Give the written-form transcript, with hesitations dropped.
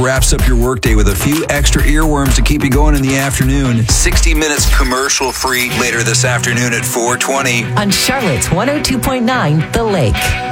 wraps up your workday with a few extra earworms to keep you going in the afternoon. 60 minutes commercial-free later this afternoon at 4:20 on Charlotte's 102.9 The Lake.